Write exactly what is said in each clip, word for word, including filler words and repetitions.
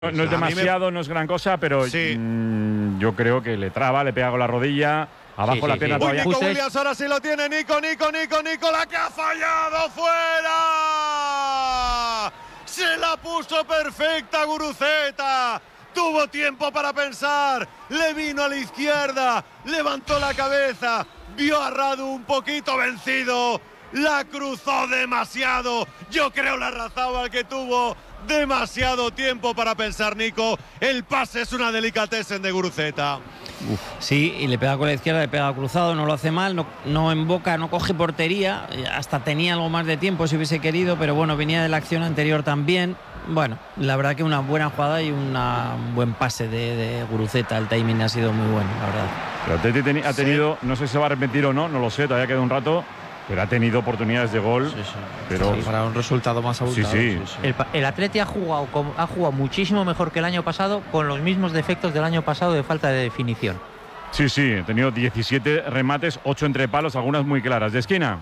No, no es demasiado, me... no es gran cosa, pero sí. mmm, yo creo que le traba, le pega con la rodilla, abajo sí, sí, la pierna sí. todavía. Nico Williams ahora sí lo tiene, Nico, Nico, Nico, Nico, la que ha fallado, fuera. Se la puso perfecta Guruceta. Tuvo tiempo para pensar, le vino a la izquierda, levantó la cabeza, vio a Radu un poquito vencido, la cruzó demasiado. Yo creo la Larrazábal que tuvo demasiado tiempo para pensar, Nico. El pase es una delicatessen de Guruceta. Uf. Sí, y le pega con la izquierda, le pega cruzado, no lo hace mal, no, no emboca, no coge portería, hasta tenía algo más de tiempo si hubiese querido, pero bueno, venía de la acción anterior también. Bueno, la verdad que una buena jugada y una, un buen pase de, de Guruceta. El timing ha sido muy bueno, la verdad. Pero Atleti ten, ha tenido, sí. no sé si se va a arrepentir o no, no lo sé, todavía queda un rato, pero ha tenido oportunidades de gol. Sí, sí. Pero sí, para un resultado más abultado. Sí, sí. Sí, sí. El, el Atleti ha jugado, ha jugado muchísimo mejor que el año pasado, con los mismos defectos del año pasado de falta de definición. Sí, sí, ha tenido diecisiete remates, ocho entre palos, algunas muy claras. ¿De esquina?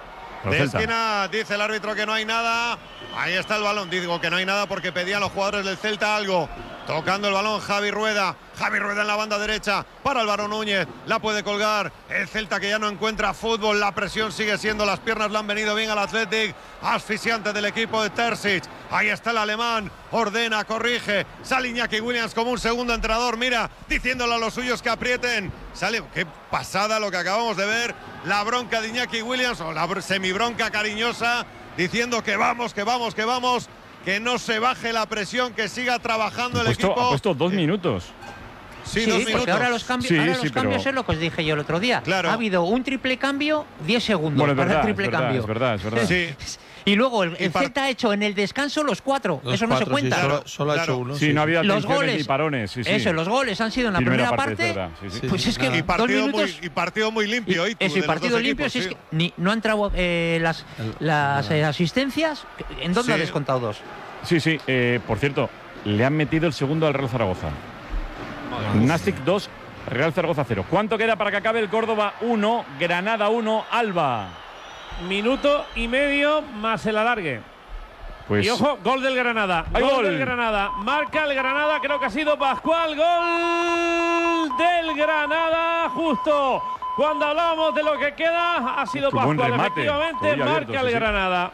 De esquina dice el árbitro que no hay nada. Ahí está el balón. Digo que no hay nada porque pedían los jugadores del Celta algo. Tocando el balón Javi Rueda. Javi Rueda en la banda derecha para Álvaro Núñez. La puede colgar. El Celta que ya no encuentra fútbol. La presión sigue siendo. Las piernas le han venido bien al Athletic. Asfixiante del equipo de Terzic. Ahí está el alemán. Ordena, corrige. Sale Iñaki Williams como un segundo entrenador. Mira, diciéndole a los suyos que aprieten. Sale. Qué pasada lo que acabamos de ver. La bronca de Iñaki Williams. O la semibronca cariñosa. Diciendo que vamos, que vamos, que vamos. Que no se baje la presión, que siga trabajando el puesto, equipo. Ha puesto dos minutos. Sí, sí, dos minutos. Porque ahora los cambios, sí, ahora los sí, cambios pero... es lo que os dije yo el otro día. Claro. Ha habido un triple cambio, diez segundos bueno, para verdad, el triple es verdad, cambio. Es verdad, es verdad. Sí. Y luego el, el Celta ha hecho en el descanso los cuatro. Los Eso cuatro, no se cuenta. Sí, solo, solo claro. ha hecho uno. Sí, sí, no había los goles ni parones. Sí, sí. Eso, los goles han sido en la primera, primera parte. parte. parte sí, sí. Pues es que y partido, dos minutos, muy, y partido muy limpio. Y, eso, y partido limpio. Equipos, si sí. es que ni, no han entrado eh, las, las eh, asistencias. ¿En dónde sí. has descontado dos? Sí, sí. Eh, por cierto, le han metido el segundo al Real Zaragoza. Nastic dos, Real Zaragoza cero. ¿Cuánto queda para que acabe el Córdoba uno, Granada uno, Alba? Minuto y medio más el alargue. Pues y ojo, gol del Granada. Gol, gol del Granada. Marca el Granada, creo que ha sido Pascual. Gol del Granada, justo cuando hablábamos de lo que queda, ha sido Pascual. Efectivamente, marca abierto, el sí, Granada.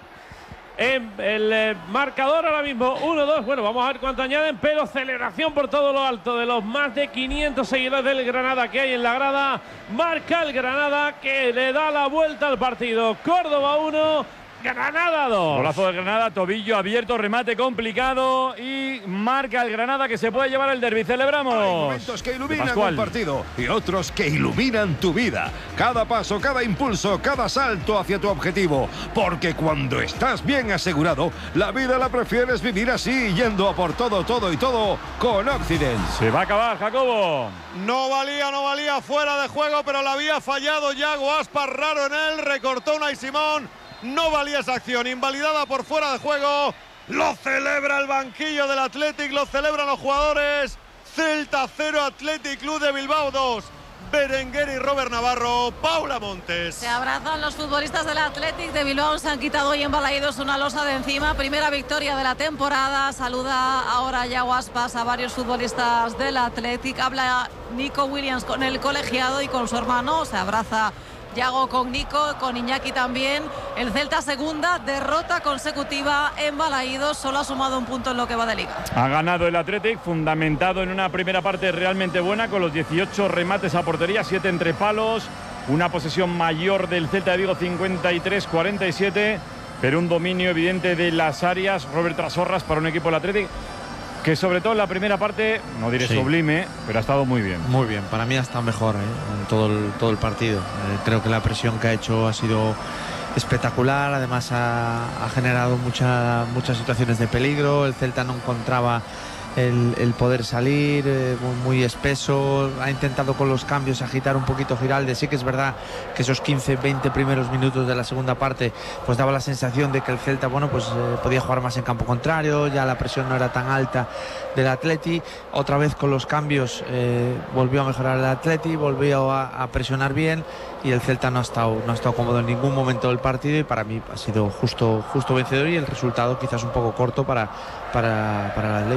En el eh, marcador ahora mismo uno dos, bueno, vamos a ver cuánto añaden, pero celebración por todo lo alto de los más de quinientos seguidores del Granada que hay en la grada. Marca el Granada que le da la vuelta al partido. Córdoba uno, Granada dos. Golazo del Granada, tobillo abierto, remate complicado y marca el Granada que se puede llevar el derbi. Celebramos. Hay momentos que iluminan un partido y otros que iluminan tu vida. Cada paso, cada impulso, cada salto hacia tu objetivo. Porque cuando estás bien asegurado, la vida la prefieres vivir así, yendo a por todo, todo y todo con Occident. Se va a acabar, Jacobo. No valía, no valía, fuera de juego, pero la había fallado Yago Aspas, raro en él, recortó Unai Simón. No valía esa acción, invalidada por fuera de juego. Lo celebra el banquillo del Athletic, lo celebran los jugadores. Celta cero, Athletic Club de Bilbao dos. Berenguer y Robert Navarro, Paula Montes. Se abrazan los futbolistas del Athletic de Bilbao, se han quitado hoy en Balaídos una losa de encima. Primera victoria de la temporada. Saluda ahora Yago Aspas a varios futbolistas del Athletic. Habla Nico Williams con el colegiado y con su hermano. Se abraza Yago con Nico, con Iñaki también. El Celta segunda derrota consecutiva en Balaídos, solo ha sumado un punto en lo que va de liga. Ha ganado el Athletic, fundamentado en una primera parte realmente buena, con los dieciocho remates a portería, siete entre palos, una posesión mayor del Celta de Vigo, cincuenta y tres cuarenta y siete, pero un dominio evidente de las áreas. Robert Trasorras para un equipo del Athletic que sobre todo en la primera parte, no diré sí. sublime, pero ha estado muy bien. Muy bien, para mí ha estado mejor ¿eh? en todo el, todo el partido. Eh, creo que la presión que ha hecho ha sido espectacular, además ha, ha generado mucha, muchas situaciones de peligro. El Celta no encontraba el, el poder salir, eh, muy espeso, ha intentado con los cambios agitar un poquito Giralde. Sí que es verdad que esos quince veinte primeros minutos de la segunda parte pues daba la sensación de que el Celta bueno pues eh, podía jugar más en campo contrario, ya la presión no era tan alta del Atleti. Otra vez con los cambios eh, volvió a mejorar el Atleti, volvió a, a presionar bien y el Celta no ha estado no ha estado cómodo en ningún momento del partido y para mí ha sido justo justo vencedor y el resultado quizás un poco corto para para, para el Atleti.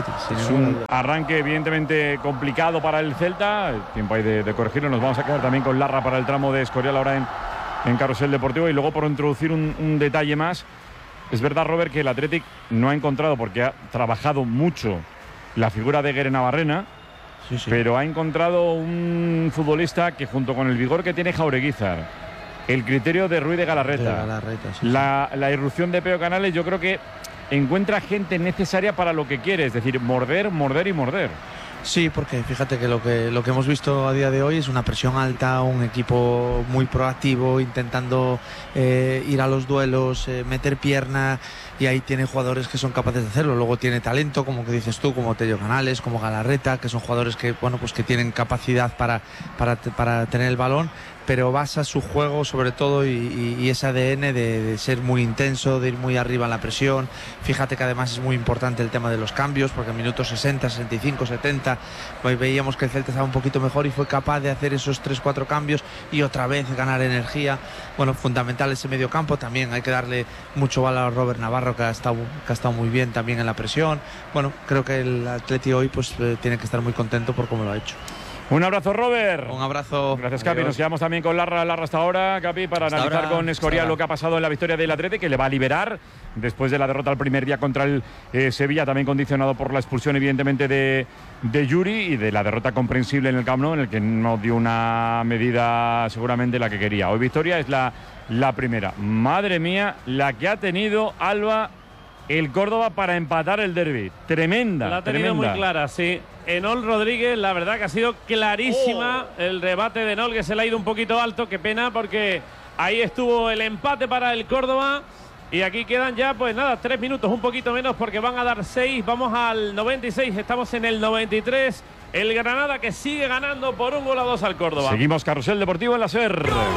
Es un arranque evidentemente complicado para el Celta. El tiempo hay de, de corregirlo. Nos vamos a quedar también con Larra para el tramo de Escorial ahora en, en Carrusel Deportivo. Y luego, por introducir un, un detalle más, es verdad, Robert, que el Athletic no ha encontrado, porque ha trabajado mucho la figura de Guere Navarrena, sí, sí. pero ha encontrado un futbolista que, junto con el vigor que tiene Jaureguizar, el criterio de Ruiz de Galarreta, de Galarreta sí, la, sí. la irrupción de Peo Canales, yo creo que encuentra gente necesaria para lo que quiere, es decir, morder, morder y morder. Sí, porque fíjate que lo que lo que hemos visto a día de hoy es una presión alta, un equipo muy proactivo, intentando eh, ir a los duelos, eh, meter pierna, y ahí tiene jugadores que son capaces de hacerlo. Luego tiene talento, como que dices tú, como Tello Canales, como Galarreta, que son jugadores que, bueno, pues que tienen capacidad para, para, para tener el balón, pero basa su juego sobre todo y, y, y ese A D N de, de ser muy intenso, de ir muy arriba en la presión. Fíjate que además es muy importante el tema de los cambios, porque en minutos sesenta, sesenta y cinco, setenta pues veíamos que el Celta estaba un poquito mejor y fue capaz de hacer esos tres cuatro cambios y otra vez ganar energía. Bueno, fundamental ese medio campo. También hay que darle mucho valor a Robert Navarro, que ha estado, que ha estado muy bien también en la presión. Bueno, creo que el Atleti hoy pues eh, tiene que estar muy contento por cómo lo ha hecho. Un abrazo, Robert. Un abrazo. Gracias, Capi. Nos quedamos también con Larra, Larra hasta ahora, Capi, para hasta analizar ahora, con Escorial lo que ha pasado en la victoria del Atleti, que le va a liberar después de la derrota el primer día contra el eh, Sevilla, también condicionado por la expulsión, evidentemente, de, de Yuri, y de la derrota comprensible en el Camp Nou, en el que no dio una medida seguramente la que quería. Hoy victoria es la, la primera. Madre mía, la que ha tenido Alba el Córdoba para empatar el derbi. Tremenda. La ha tenido tremenda. muy clara, sí. Enol Rodríguez, la verdad que ha sido clarísima. Oh. El rebate de Enol, que se le ha ido un poquito alto. Qué pena, porque ahí estuvo el empate para el Córdoba. Y aquí quedan ya, pues nada, tres minutos, un poquito menos, porque van a dar seis. Vamos al noventa y seis, estamos en el noventa y tres. El Granada, que sigue ganando por un gol a dos al Córdoba. Seguimos Carrusel Deportivo en la SER.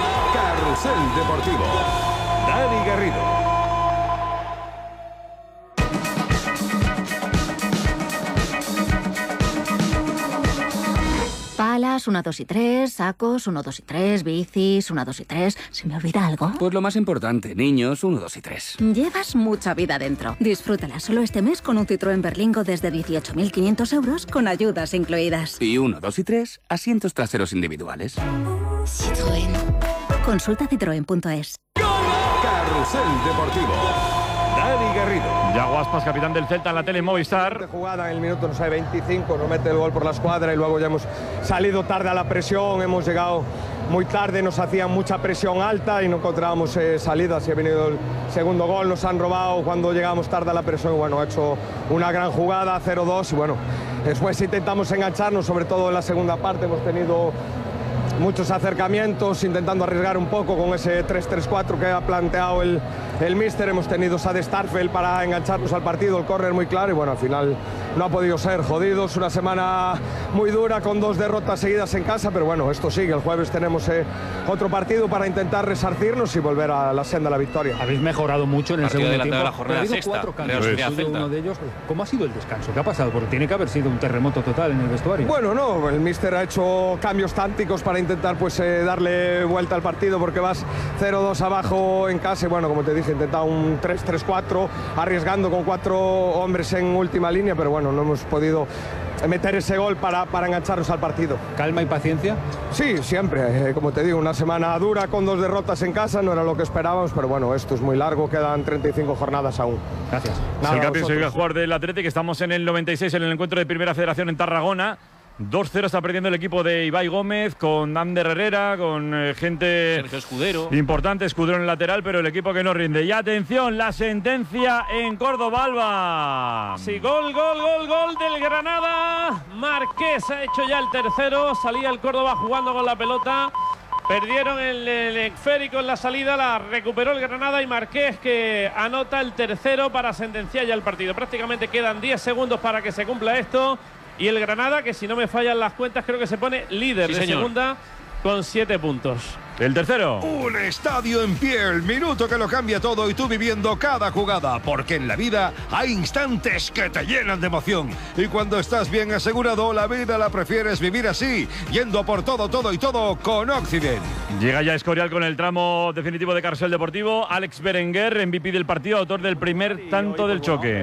Carrusel Deportivo. Dani Garrido. Palas, uno, dos y tres, sacos, uno, dos y tres, bicis, uno, dos y tres. ¿Se me olvida algo? Pues lo más importante, niños, uno, dos y tres. Llevas mucha vida dentro. Disfrútala solo este mes con un Citroën Berlingo desde dieciocho mil quinientos euros con ayudas incluidas. Y uno, dos y tres, asientos traseros individuales. Citroën. Consulta citroen punto es. Carrusel Deportivo. Dani Garrido. Yago Aspas, capitán del Celta en la tele Movistar. De jugada en el minuto, no sé, veinticinco, nos mete el gol por la escuadra y luego ya hemos salido tarde a la presión, hemos llegado muy tarde, nos hacían mucha presión alta y no encontrábamos eh, salidas. Y ha venido el segundo gol, nos han robado cuando llegamos tarde a la presión. Bueno, ha hecho una gran jugada, cero dos, y bueno, después intentamos engancharnos, sobre todo en la segunda parte, hemos tenido muchos acercamientos, intentando arriesgar un poco con ese tres tres cuatro que ha planteado el, el míster. Hemos tenido Sade Starfel para engancharnos al partido, el córner muy claro, y bueno, al final no ha podido ser. Jodidos, una semana muy dura con dos derrotas seguidas en casa, pero bueno, esto sigue. El jueves tenemos eh, otro partido para intentar resarcirnos y volver a la senda de la victoria. Habéis mejorado mucho en el partido segundo tiempo. De la jornada ha habido sexta, cuatro cambios. Uno de ellos, ¿cómo ha sido el descanso? ¿Qué ha pasado? Porque tiene que haber sido un terremoto total en el vestuario. Bueno, no, el míster ha hecho cambios tácticos para intentar pues eh, darle vuelta al partido, porque vas cero dos abajo en casa y bueno, como te dije, intentado un tres tres cuatro, arriesgando con cuatro hombres en última línea, pero bueno, no hemos podido meter ese gol para, para engancharnos al partido. ¿Calma y paciencia? Sí, siempre. Eh, como te digo, una semana dura con dos derrotas en casa, no era lo que esperábamos, pero bueno, esto es muy largo, quedan treinta y cinco jornadas aún. Gracias. Nada, el campeón soy el jugador del Atlético, estamos en el noventa y seis en el encuentro de Primera Federación en Tarragona. dos cero está perdiendo el equipo de Ibai Gómez, con Ander Herrera, con eh, gente Sergio Escudero. importante, Escudero en el lateral, pero el equipo que no rinde. Y atención, la sentencia en Córdoba, Alba. Sí, gol, gol, gol, gol del Granada. Marqués ha hecho ya el tercero. Salía el Córdoba jugando con la pelota. Perdieron el, el esférico en la salida, la recuperó el Granada y Marqués, que anota el tercero para sentenciar ya el partido. Prácticamente quedan diez segundos para que se cumpla esto. Y el Granada, que si no me fallan las cuentas, creo que se pone líder sí, de señor. segunda con siete puntos. El tercero. Un estadio en pie, el minuto que lo cambia todo y tú viviendo cada jugada. Porque en la vida hay instantes que te llenan de emoción. Y cuando estás bien asegurado, la vida la prefieres vivir así, yendo por todo, todo y todo con Occident. Llega ya Escorial con el tramo definitivo de Carrusel Deportivo. Alex Berenguer, M V P del partido, autor del primer tanto del choque.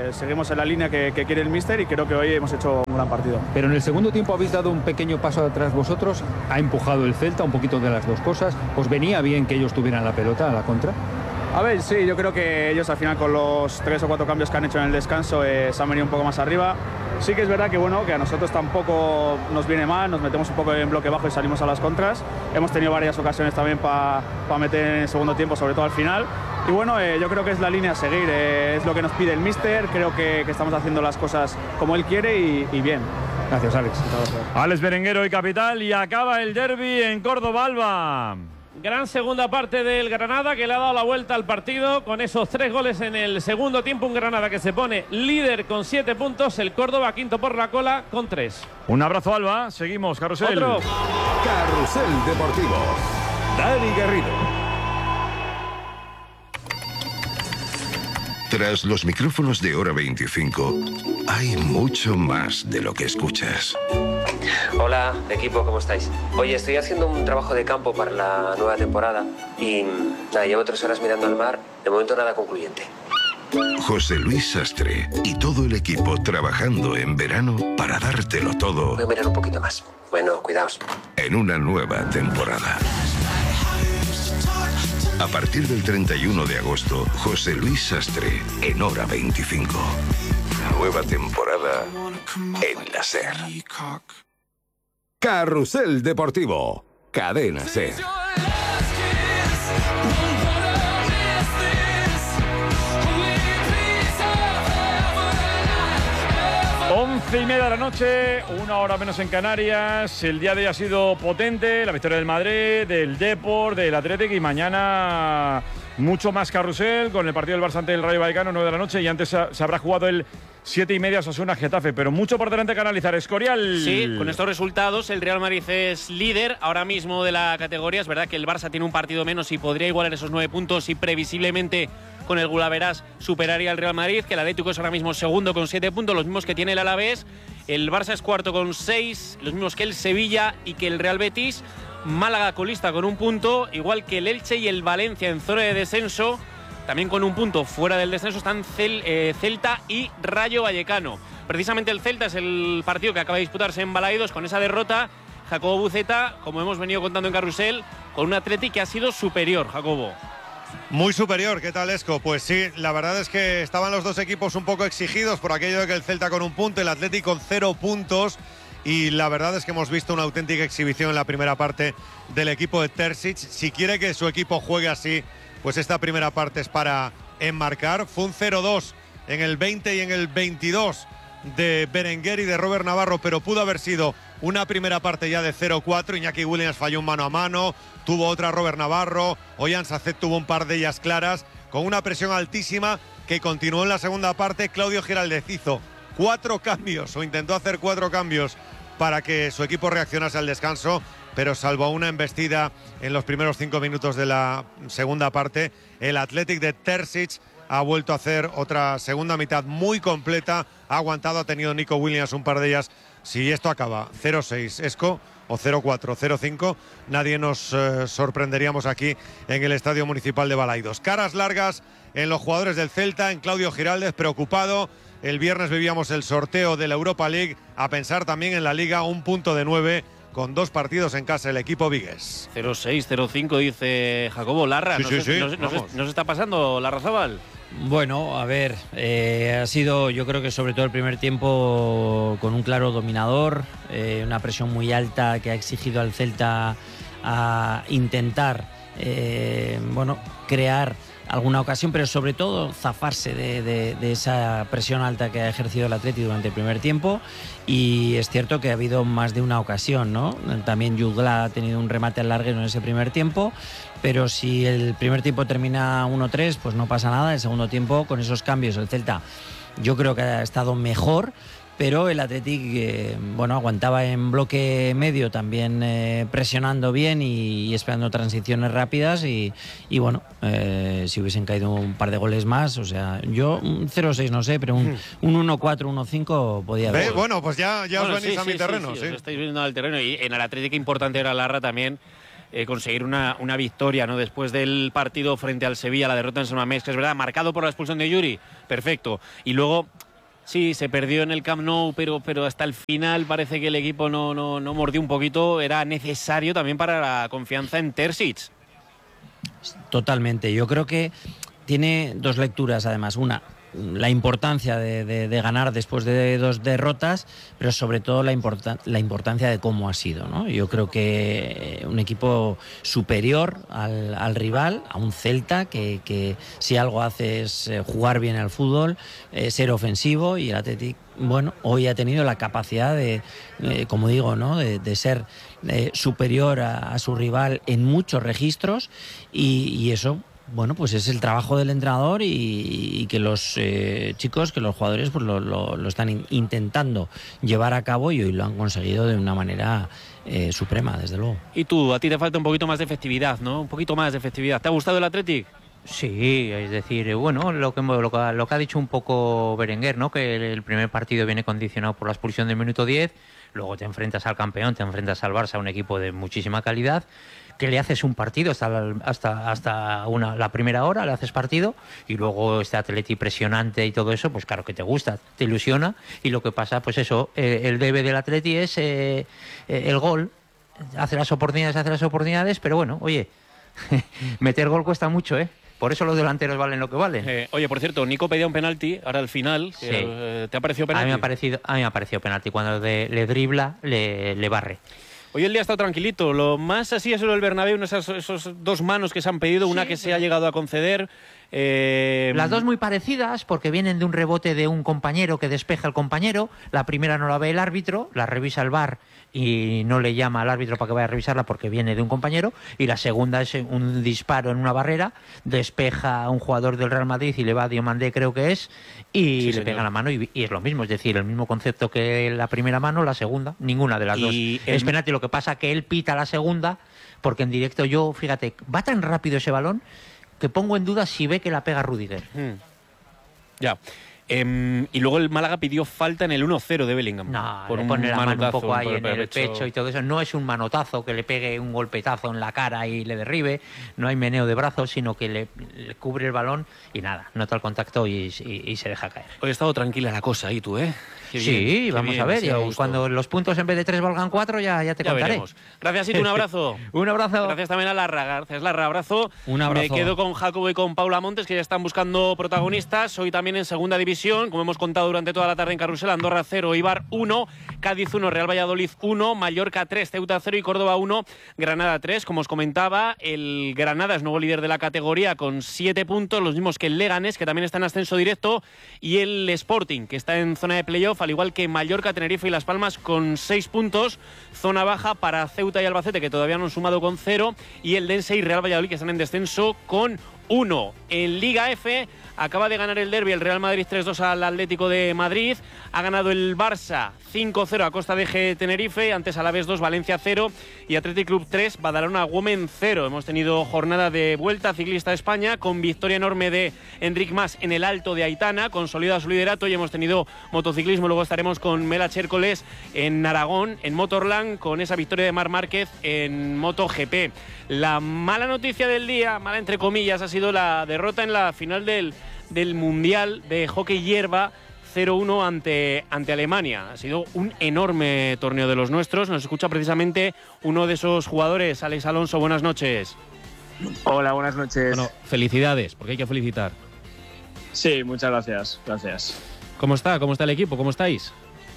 eh, seguimos en la línea que, que quiere el míster y creo que hoy hemos hecho un gran partido. Pero en el segundo tiempo habéis dado un pequeño paso atrás vosotros, ha empujado el Celta, un poquito de las dos cosas. ¿Os venía bien que ellos tuvieran la pelota a la contra? A ver, sí, yo creo que ellos al final con los tres o cuatro cambios que han hecho en el descanso eh, se han venido un poco más arriba. Sí que es verdad que, bueno, que a nosotros tampoco nos viene mal, nos metemos un poco en bloque bajo y salimos a las contras. Hemos tenido varias ocasiones también para pa meter en el segundo tiempo, sobre todo al final. Y bueno, eh, yo creo que es la línea a seguir, eh, es lo que nos pide el míster, creo que, que estamos haciendo las cosas como él quiere y, y bien. Gracias, Alex. Alex Berenguero y capital, y acaba el derbi en Córdoba, Alba. Gran segunda parte del Granada, que le ha dado la vuelta al partido con esos tres goles en el segundo tiempo. Un Granada que se pone líder con siete puntos, el Córdoba quinto por la cola con tres. Un abrazo, Alba. Seguimos, Carrusel. Otro. Carrusel Deportivo. Dani Garrido. Tras los micrófonos de Hora veinticinco, hay mucho más de lo que escuchas. Hola, equipo, ¿cómo estáis? Oye, estoy haciendo un trabajo de campo para la nueva temporada y nada, llevo tres horas mirando al mar, de momento nada concluyente. José Luis Sastre y todo el equipo trabajando en verano para dártelo todo. Voy a mirar un poquito más. Bueno, cuidaos. En una nueva temporada. A partir del treinta y uno de agosto, José Luis Sastre en Hora veinticinco. Nueva temporada en la SER. Carrusel Deportivo. Cadena SER. Once y media de la noche, una hora menos en Canarias. El día de hoy ha sido potente, la victoria del Madrid, del Depor, del Athletic, y mañana mucho más carrusel con el partido del Barça ante el Rayo Vallecano, nueve de la noche, y antes se habrá jugado el siete y media Osasuna Getafe, pero mucho por delante que analizar. Escorial. Sí, con estos resultados el Real Madrid es líder ahora mismo de la categoría. Es verdad que el Barça tiene un partido menos y podría igualar esos nueve puntos y previsiblemente con el Gulaveras superaría al Real Madrid, que el Atlético es ahora mismo segundo con siete puntos, los mismos que tiene el Alavés. El Barça es cuarto con seis, los mismos que el Sevilla y que el Real Betis. Málaga colista con un punto, igual que el Elche y el Valencia en zona de descenso. También con un punto fuera del descenso están Cel, eh, Celta y Rayo Vallecano. Precisamente el Celta es el partido que acaba de disputarse en Balaídos con esa derrota. Jacobo Buceta, como hemos venido contando en Carrusel, con un Atleti que ha sido superior, Jacobo. Muy superior, ¿qué tal, Esco? Pues sí, la verdad es que estaban los dos equipos un poco exigidos por aquello de que el Celta con un punto, el Atleti con cero puntos. Y la verdad es que hemos visto una auténtica exhibición en la primera parte del equipo de Terzic. Si quiere que su equipo juegue así, pues esta primera parte es para enmarcar. Fue un cero dos en el veinte y en el veintidós de Berenguer y de Robert Navarro, pero pudo haber sido una primera parte ya de cero cuatro. Iñaki Williams falló un mano a mano, tuvo otra Robert Navarro, Ollán Sacet tuvo un par de ellas claras, con una presión altísima que continuó en la segunda parte. Claudio Giraldez hizo cuatro cambios, o intentó hacer cuatro cambios para que su equipo reaccionase al descanso, pero salvo una embestida en los primeros cinco minutos de la segunda parte, el Athletic de Terzic ha vuelto a hacer otra segunda mitad muy completa, ha aguantado, ha tenido Nico Williams un par de ellas. Si esto acaba cero seis, Esco, o cero cuatro, cero cinco, nadie nos eh, sorprenderíamos aquí en el Estadio Municipal de Balaidos. Caras largas en los jugadores del Celta, en Claudio Giraldez, preocupado. El viernes vivíamos el sorteo de la Europa League, a pensar también en la Liga, un punto de nueve, con dos partidos en casa el equipo vigués. cero seis, cero cinco dice Jacobo. Larra, sí, ¿nos, sí, es, sí, nos, nos, nos está pasando Larrazábal? Bueno, a ver, eh, ha sido yo creo que sobre todo el primer tiempo con un claro dominador, eh, una presión muy alta que ha exigido al Celta a intentar eh, bueno, crear alguna ocasión, pero sobre todo zafarse de, de, de esa presión alta que ha ejercido el Atleti durante el primer tiempo. Y es cierto que ha habido más de una ocasión, ¿no? También Jutgla ha tenido un remate al larguero en ese primer tiempo, pero si el primer tiempo termina uno tres, pues no pasa nada. El segundo tiempo, con esos cambios, el Celta yo creo que ha estado mejor, pero el Athletic eh, bueno, aguantaba en bloque medio también, eh, presionando bien y, y esperando transiciones rápidas y, y bueno, eh, si hubiesen caído un par de goles más, o sea, yo un cero seis no sé, pero un, un uno cuatro, uno cinco podía haber. ¿Ve? Bueno, pues ya, ya bueno, os venís sí, a sí, mi terreno. Sí, sí, sí. os estáis viendo al terreno, y en el Athletic importante era Larra también. eh, conseguir una, una victoria, ¿no? Después del partido frente al Sevilla, la derrota en San Mamés, que es verdad, marcado por la expulsión de Yuri, perfecto. Y luego, sí, se perdió en el Camp Nou, pero, pero hasta el final parece que el equipo no, no, no mordió un poquito. Era necesario también para la confianza en Terzic. Totalmente. Yo creo que tiene dos lecturas, además. Una, la importancia de, de, de ganar después de dos derrotas, pero sobre todo la, importan la importancia de cómo ha sido, ¿no? Yo creo que un equipo superior al, al rival, a un Celta que, que si algo hace es jugar bien al fútbol, eh, ser ofensivo, y el Athletic, bueno, hoy ha tenido la capacidad de, eh, como digo, ¿no? de, de ser eh, superior a, a su rival en muchos registros, y, y eso, bueno, pues es el trabajo del entrenador, y, y que los eh, chicos, que los jugadores pues lo, lo, lo están in, intentando llevar a cabo, y hoy lo han conseguido de una manera eh, suprema, desde luego. Y tú, a ti te falta un poquito más de efectividad, ¿no? Un poquito más de efectividad. ¿Te ha gustado el Athletic? Sí, es decir, bueno, lo que, lo que, lo que ha dicho un poco Berenguer, ¿no? Que el, el primer partido viene condicionado por la expulsión del minuto diez, luego te enfrentas al campeón, te enfrentas al Barça, un equipo de muchísima calidad, que le haces un partido hasta la, hasta, hasta una, la primera hora, le haces partido, y luego este Atleti presionante y todo eso, pues claro que te gusta, te ilusiona, y lo que pasa, pues eso, eh, el debe del Atleti es eh, eh, el gol, hace las oportunidades, hace las oportunidades, pero bueno, oye, meter gol cuesta mucho, ¿eh? Por eso los delanteros valen lo que valen. Eh, oye, por cierto, Nico pedía un penalti ahora al final. Sí. Eh, ¿Te ha parecido penalti? A mí me ha parecido, a mí me ha parecido penalti. Cuando de, le dribla, le, le barre. Hoy el día ha estado tranquilito. Lo más así es lo del Bernabéu, esas, esos dos manos que se han pedido, sí, una que se ha llegado a conceder. Eh... Las dos muy parecidas, porque vienen de un rebote de un compañero que despeja al compañero. La primera no la ve el árbitro, la revisa el V A R y no le llama al árbitro para que vaya a revisarla porque viene de un compañero. Y la segunda es un disparo en una barrera, despeja a un jugador del Real Madrid y le va a Diomandé, creo que es, y sí, le señor. pega la mano, y, y es lo mismo, es decir, el mismo concepto que la primera mano, la segunda, ninguna de las y dos el... es penalti. Lo que pasa que él pita la segunda, porque en directo yo, fíjate, va tan rápido ese balón que pongo en duda si ve que la pega Rüdiger. Hmm. Ya. Eh, y luego el Málaga pidió falta en el uno cero de Bellingham. No, por le un pone la mano un poco ahí en el pecho. pecho y todo eso. No es un manotazo que le pegue un golpetazo en la cara y le derribe. No hay meneo de brazos, sino que le, le cubre el balón y nada, nota el contacto y, y, y se deja caer. Hoy ha estado tranquila la cosa ahí tú, ¿eh? Qué sí, bien, vamos bien, a ver. Y cuando los puntos en vez de tres valgan cuatro, ya, ya te ya contaré. Veremos. Gracias, y un abrazo. Un abrazo. Gracias también a Larra. Gracias, Larra. Abrazo. Un abrazo. Me quedo con Jacobo y con Paula Montes, que ya están buscando protagonistas. Hoy también en segunda división, como hemos contado durante toda la tarde en Carrusel, Andorra cero, Eibar uno, Cádiz uno, Real Valladolid uno, Mallorca tres, Ceuta cero y Córdoba uno, Granada tres. Como os comentaba, el Granada es nuevo líder de la categoría con siete puntos, los mismos que el Leganés, que también está en ascenso directo, y el Sporting, que está en zona de playoff, al igual que Mallorca, Tenerife y Las Palmas con seis puntos. Zona baja para Ceuta y Albacete, que todavía no han sumado con cero, y el Dense y Real Valladolid, que están en descenso con uno. En Liga F acaba de ganar el derbi el Real Madrid tres dos al Atlético de Madrid. Ha ganado el Barça cinco cero a Costa de G Tenerife. Antes Alavés dos, Valencia cero y Athletic Club tres, Badalona Women cero. Hemos tenido jornada de Vuelta Ciclista de España con victoria enorme de Enric Mas en el Alto de Aitana. Consolida su liderato, y hemos tenido motociclismo. Luego estaremos con Mela Chércoles en Aragón, en Motorland, con esa victoria de Marc Márquez en MotoGP. La mala noticia del día, mala entre comillas, ha sido la derrota en la final del, del Mundial de Hockey Hierba cero uno ante, ante Alemania. Ha sido un enorme torneo de los nuestros. Nos escucha precisamente uno de esos jugadores, Alex Alonso. Buenas noches. Hola, buenas noches. Bueno, felicidades, porque hay que felicitar. Sí, muchas gracias. Gracias. ¿Cómo está? ¿Cómo está el equipo? ¿Cómo estáis?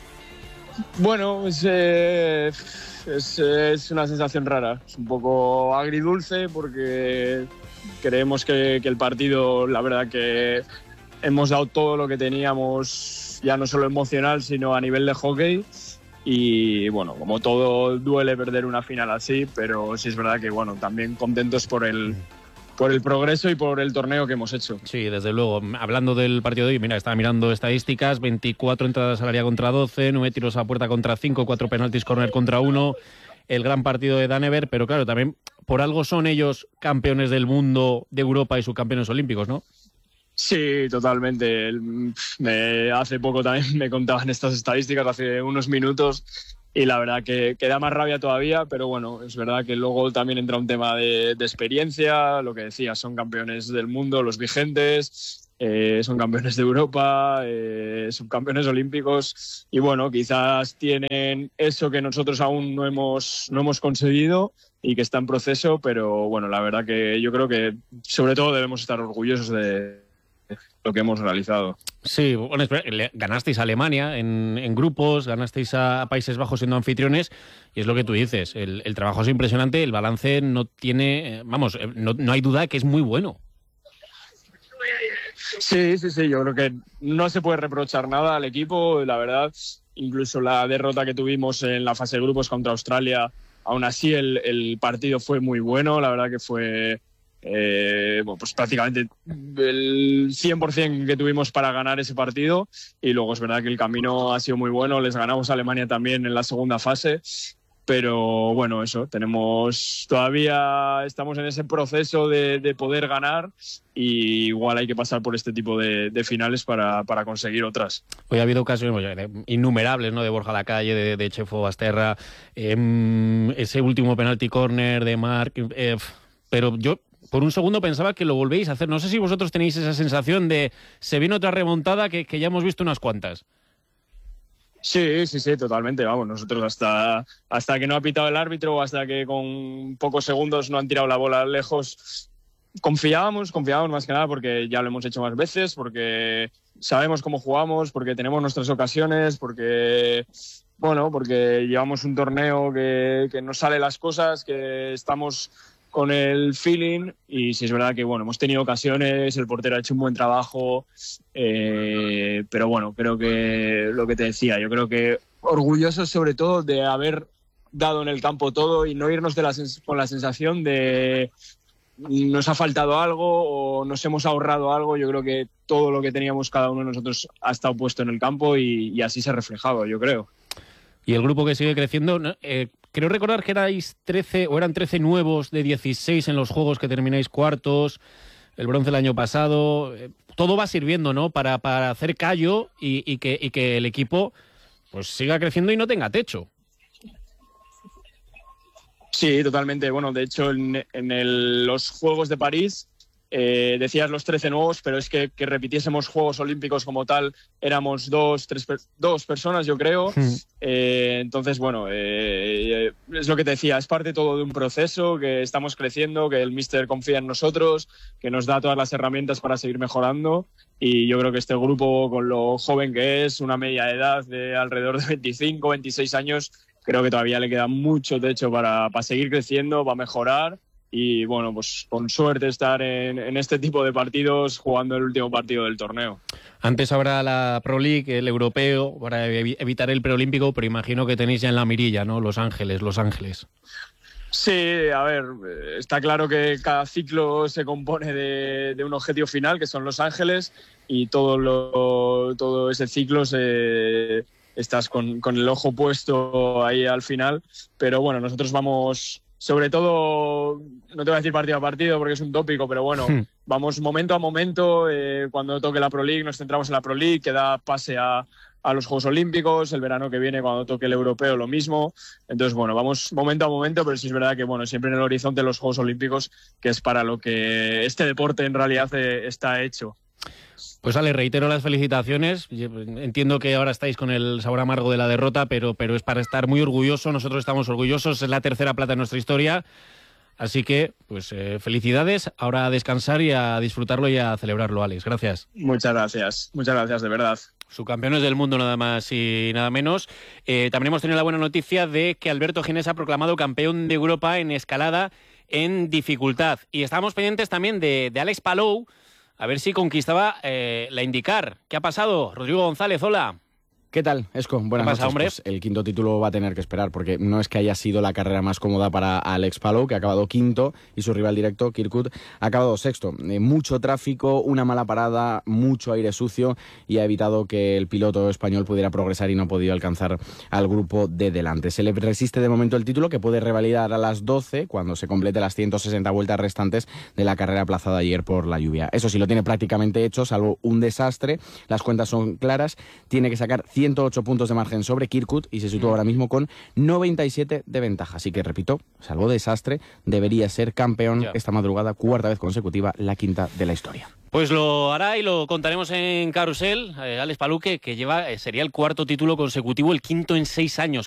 Bueno, es, eh, es, es una sensación rara. Es un poco agridulce porque creemos que, que el partido, la verdad que hemos dado todo lo que teníamos, ya no solo emocional, sino a nivel de hockey. Y bueno, como todo, duele perder una final así, pero sí es verdad que bueno, también contentos por el, por el progreso y por el torneo que hemos hecho. Sí, desde luego. Hablando del partido de hoy, mira, estaba mirando estadísticas: veinticuatro entradas al área contra doce, nueve tiros a puerta contra cinco, cuatro penaltis corner contra uno. El gran partido de Danever, pero claro, también por algo son ellos campeones del mundo, de Europa y subcampeones olímpicos, ¿no? Sí, totalmente. Me, hace poco también me contaban estas estadísticas, hace unos minutos, y la verdad que, que da más rabia todavía, pero bueno, es verdad que luego también entra un tema de, de experiencia, lo que decía, son campeones del mundo, los vigentes. Eh, son campeones de Europa, eh, subcampeones olímpicos y bueno, quizás tienen eso que nosotros aún no hemos, no hemos conseguido y que está en proceso, pero bueno, la verdad que yo creo que sobre todo debemos estar orgullosos de lo que hemos realizado. Sí, bueno, ganasteis a Alemania en, en grupos, ganasteis a Países Bajos siendo anfitriones y es lo que tú dices, el, el trabajo es impresionante, el balance no tiene, vamos, no, no hay duda que es muy bueno. Sí, sí, sí, yo creo que no se puede reprochar nada al equipo, la verdad, incluso la derrota que tuvimos en la fase de grupos contra Australia, aún así el, el partido fue muy bueno, la verdad que fue eh, bueno, pues prácticamente el cien por ciento que tuvimos para ganar ese partido y luego es verdad que el camino ha sido muy bueno, les ganamos a Alemania también en la segunda fase. Pero bueno, eso, tenemos todavía estamos en ese proceso de, de poder ganar y igual hay que pasar por este tipo de, de finales para, para conseguir otras. Hoy ha habido ocasiones innumerables, ¿no? De Borja Lacalle, de, de Chefo Basterra, eh, ese último penalti córner de Marc, eh, pero yo por un segundo pensaba que lo volvéis a hacer. No sé si vosotros tenéis esa sensación de se viene otra remontada que, que ya hemos visto unas cuantas. Sí, sí, sí, totalmente. Vamos, nosotros hasta, hasta que no ha pitado el árbitro o hasta que con pocos segundos no han tirado la bola lejos, confiábamos, confiábamos más que nada porque ya lo hemos hecho más veces, porque sabemos cómo jugamos, porque tenemos nuestras ocasiones, porque, bueno, porque llevamos un torneo que, que nos sale las cosas, que estamos con el feeling y sí es verdad que bueno, hemos tenido ocasiones, el portero ha hecho un buen trabajo, eh, pero bueno, creo que lo que te decía, yo creo que orgullosos sobre todo de haber dado en el campo todo y no irnos de la sens- con la sensación de nos ha faltado algo o nos hemos ahorrado algo. Yo creo que todo lo que teníamos cada uno de nosotros ha estado puesto en el campo y, y así se ha reflejado, yo creo. Y el grupo que sigue creciendo, eh, creo recordar que erais trece o eran trece nuevos de dieciséis en los juegos que termináis cuartos, el bronce el año pasado. Eh, todo va sirviendo, ¿no? Para, para hacer callo y, y, que, y que el equipo pues siga creciendo y no tenga techo. Sí, totalmente. Bueno, de hecho, en, en el, los Juegos de París eh, decías los trece nuevos, pero es que, que repitiésemos Juegos Olímpicos como tal, éramos dos, tres, dos personas, yo creo. Mm. Eh, entonces, bueno, eh, es lo que te decía, es parte todo de un proceso, que estamos creciendo, que el míster confía en nosotros, que nos da todas las herramientas para seguir mejorando. Y yo creo que este grupo, con lo joven que es, una media edad de alrededor de veinticinco, veintiséis años, creo que todavía le queda mucho techo para, para seguir creciendo, para mejorar. Y bueno, pues con suerte estar en, en este tipo de partidos jugando el último partido del torneo. Antes habrá la Pro League, el europeo, para evitar el preolímpico, pero imagino que tenéis ya en la mirilla, ¿no? Los Ángeles, Los Ángeles. Sí, a ver, está claro que cada ciclo se compone de, de un objetivo final, que son Los Ángeles, y todo, lo, todo ese ciclo se, estás con, con el ojo puesto ahí al final. Pero bueno, nosotros vamos... Sobre todo, no te voy a decir partido a partido porque es un tópico, pero bueno, sí. Vamos momento a momento. Eh, cuando toque la Pro League nos centramos en la Pro League, que da pase a, a los Juegos Olímpicos. El verano que viene, cuando toque el europeo, lo mismo. Entonces, bueno, vamos momento a momento, pero sí es verdad que, bueno, siempre en el horizonte los Juegos Olímpicos, que es para lo que este deporte en realidad eh, está hecho. Pues Ale, reitero las felicitaciones. Entiendo que ahora estáis con el sabor amargo de la derrota, pero, pero es para estar muy orgulloso. Nosotros estamos orgullosos, es la tercera plata en nuestra historia. Así que, pues eh, felicidades. Ahora a descansar y a disfrutarlo y a celebrarlo, Alex. Gracias. Muchas gracias, muchas gracias, de verdad. Subcampeones del mundo, nada más y nada menos. Eh, también hemos tenido la buena noticia de que Alberto Ginés ha proclamado campeón de Europa en escalada en dificultad. Y estamos pendientes también de, de Alex Palou, a ver si conquistaba eh, la IndyCar. ¿Qué ha pasado? Rodrigo González, hola. ¿Qué tal, Esco? Buenas ¿Qué pasa, noches. hombre? Pues el quinto título va a tener que esperar, porque no es que haya sido la carrera más cómoda para Alex Palou, que ha acabado quinto, y su rival directo, Kirkwood, ha acabado sexto. Eh, mucho tráfico, una mala parada, mucho aire sucio, y ha evitado que el piloto español pudiera progresar y no ha podido alcanzar al grupo de delante. Se le resiste de momento el título, que puede revalidar a las doce, cuando se complete las ciento sesenta vueltas restantes de la carrera aplazada ayer por la lluvia. Eso sí, lo tiene prácticamente hecho, salvo un desastre. Las cuentas son claras. Tiene que sacar ciento ocho puntos de margen sobre Kirkwood y se sitúa ahora mismo con noventa y siete de ventaja. Así que, repito, salvo desastre, debería ser campeón Ya. esta madrugada, cuarta vez consecutiva, la quinta de la historia. Pues lo hará y lo contaremos en Carrusel. Eh, Alex Paluque, que lleva, eh, sería el cuarto título consecutivo, el quinto en seis años.